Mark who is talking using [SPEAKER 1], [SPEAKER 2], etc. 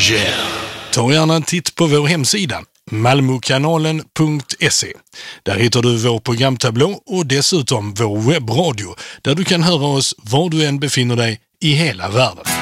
[SPEAKER 1] Yeah! Ta gärna en titt på vår hemsida malmokanalen.se. Där hittar du vår programtablå och dessutom vår webbradio där du kan höra oss var du än befinner dig i hela världen.